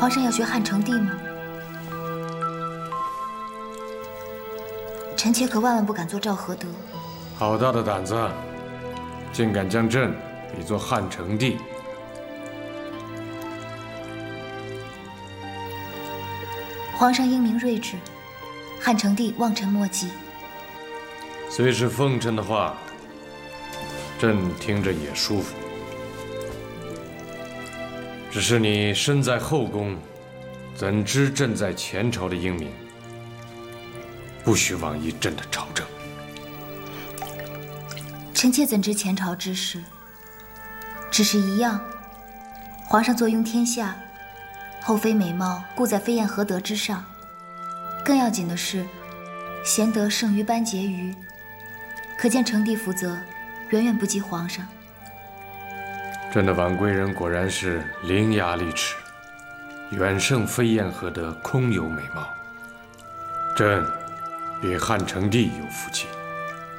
皇上要学汉成帝吗？臣妾可万万不敢做赵合德。 好大的胆子，竟敢将朕比作汉成帝！ 皇上英明睿智，汉成帝望尘莫及。 虽是奉承的话，朕听着也舒服。只是你身在后宫，怎知朕在前朝的英明？不许妄议朕的朝政。 臣妾怎知前朝之事？只是一样，皇上坐拥天下，后妃美貌固在飞燕何德之上。更要紧的是，贤德胜于班婕妤，可见成帝福泽远远不及皇上。 朕的婉贵人果然是伶牙俐齿，远胜飞燕何德空有美貌。朕比汉成帝有福气。